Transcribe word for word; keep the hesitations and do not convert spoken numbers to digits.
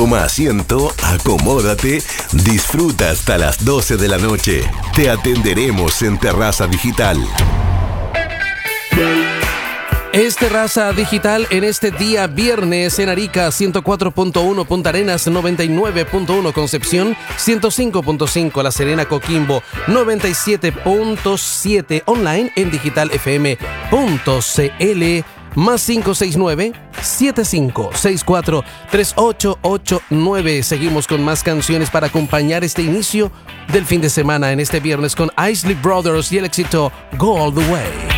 Toma asiento, acomódate, disfruta hasta las doce de la noche. Te atenderemos en Terraza Digital. Es Terraza Digital en este día viernes en Arica, ciento cuatro punto uno Punta Arenas, noventa y nueve punto uno Concepción, ciento cinco punto cinco La Serena, Coquimbo, noventa y siete punto siete online en digital f m punto c l, más cinco seis nueve, siete cinco seis cuatro, tres ocho ocho nueve. Seguimos con más canciones para acompañar este inicio del fin de semana en este viernes con Isley Brothers y el éxito Go All The Way.